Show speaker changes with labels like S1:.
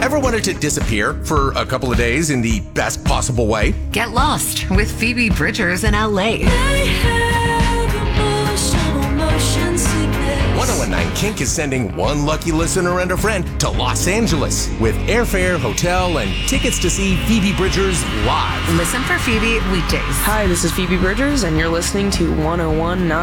S1: Ever wanted to disappear for a couple of days in the best possible way?
S2: Get lost with Phoebe Bridgers in LA.
S1: 1019 Kink is sending one lucky listener and a friend to Los Angeles with airfare, hotel, and tickets to see Phoebe Bridgers live.
S2: Listen for Phoebe weekdays.
S3: Hi, this is Phoebe Bridgers, and you're listening to 1019